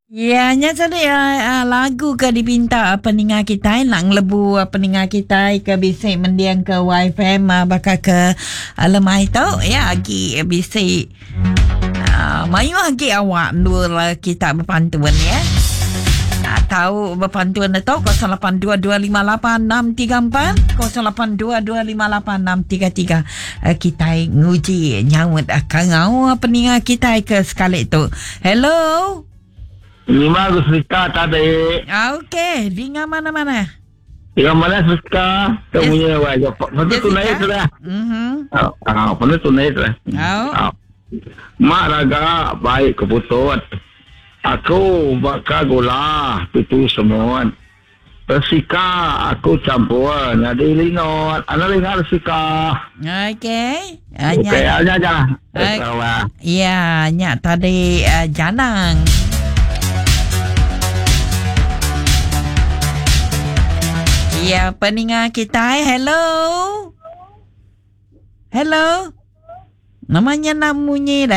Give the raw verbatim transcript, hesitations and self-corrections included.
Ya, nya tadi uh, lagu ke dipinta uh, pendengar kita nak lebu uh, pendengar kita ke bisik mendiang ke Y F M uh, bakal ke uh, lemai tau ya agi uh, bisik uh, mayu agi awak dua kita berpantun ya. Uh, tahu berpantun atau kosong lapan dua dua lima lapan enam tiga empat kosong lapan dua dua lima lapan enam tiga tiga uh, kita nguji nyawut akan uh, pendengar kita ke sekali tu. Hello. Lima Rusika tadi. Ah, okey. Ringan mana-mana? Yang mana Rusika? Temunya yes. Wajah. Pada tunai sudah. Mhm. Ah, ah, pada tunai sudah. Oh. Ah. Mak raga baik keputus. Aku bakal gula itu semua. Rusika aku campur. Jadi lingot. Anak lingot Rusika. Okey. Okey, aja aja. Ya, nyak tadi uh, janang. Ya, pendengar kita. Hello. Hello. Namanya nak munyi dah.